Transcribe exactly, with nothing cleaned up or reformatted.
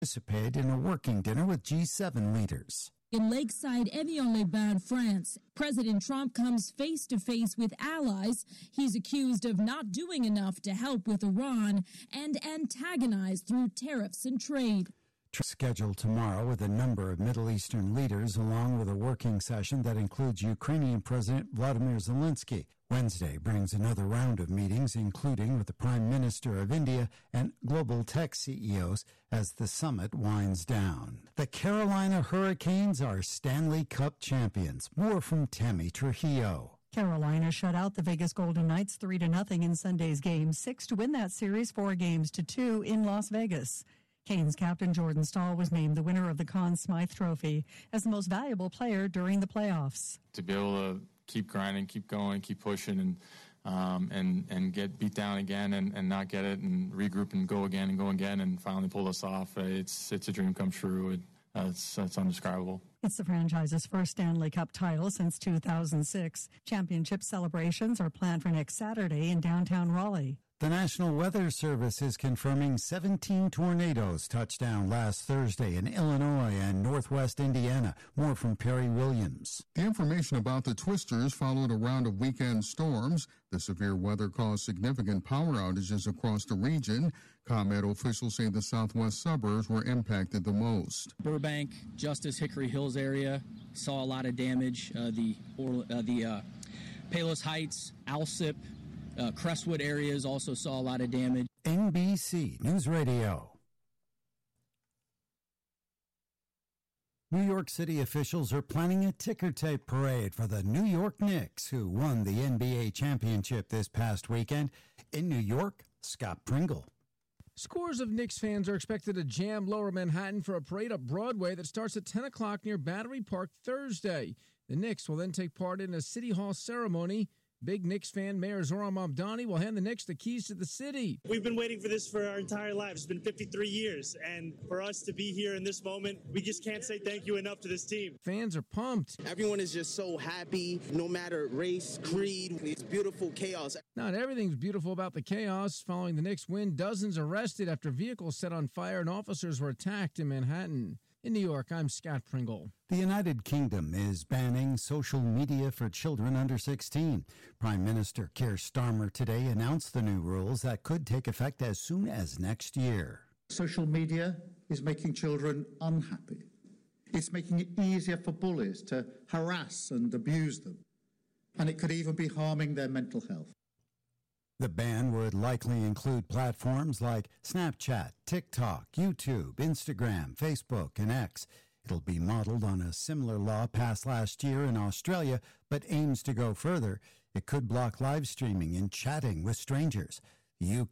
Participate in a working dinner with G seven leaders. In Lakeside, Évian-les-Bains, France, President Trump comes face-to-face with allies he's accused of not doing enough to help with Iran and antagonized through tariffs and trade. Scheduled tomorrow with a number of Middle Eastern leaders, along with a working session that includes Ukrainian President Vladimir Zelensky. Wednesday brings another round of meetings, including with the Prime Minister of India and global tech C E Os as the summit winds down. The Carolina Hurricanes are Stanley Cup champions. More from Tammy Trujillo. Carolina shut out the Vegas Golden Knights three to nothing in Sunday's game six to win that series four games to two in Las Vegas. Canes captain Jordan Staal was named the winner of the Conn Smythe Trophy as the most valuable player during the playoffs. To be able to keep grinding, keep going, keep pushing, and um, and and get beat down again and, and not get it, and regroup and go again and go again, and finally pull us off. It's it's a dream come true. It, uh, it's, it's undescribable. It's the franchise's first Stanley Cup title since two thousand six. Championship celebrations are planned for next Saturday in downtown Raleigh. The National Weather Service is confirming seventeen tornadoes touched down last Thursday in Illinois and northwest Indiana. More from Perry Williams. The information about the twisters followed a round of weekend storms. The severe weather caused significant power outages across the region. ComEd officials say the southwest suburbs were impacted the most. Burbank, Justice, Hickory Hills area saw a lot of damage. Uh, the or, uh, the uh, Palos Heights, Alsip, Uh, Crestwood areas also saw a lot of damage. N B C News Radio. New York City officials are planning a ticker tape parade for the New York Knicks, who won the N B A championship this past weekend. In New York, Scott Pringle. Scores of Knicks fans are expected to jam Lower Manhattan for a parade up Broadway that starts at ten o'clock near Battery Park Thursday. The Knicks will then take part in a City Hall ceremony. Big Knicks fan Mayor Zoran Mamdani will hand the Knicks the keys to the city. We've been waiting for this for our entire lives. It's been fifty-three years, and for us to be here in this moment, we just can't say thank you enough to this team. Fans are pumped. Everyone is just so happy, no matter race, creed. It's beautiful chaos. Not everything's beautiful about the chaos. Following the Knicks' win, dozens arrested after vehicles set on fire and officers were attacked in Manhattan. In New York, I'm Scott Pringle. The United Kingdom is banning social media for children under sixteen. Prime Minister Keir Starmer today announced the new rules that could take effect as soon as next year. Social media is making children unhappy. It's making it easier for bullies to harass and abuse them. And it could even be harming their mental health. The ban would likely include platforms like Snapchat, TikTok, YouTube, Instagram, Facebook, and X. It'll be modeled on a similar law passed last year in Australia, but aims to go further. It could block live streaming and chatting with strangers. The U K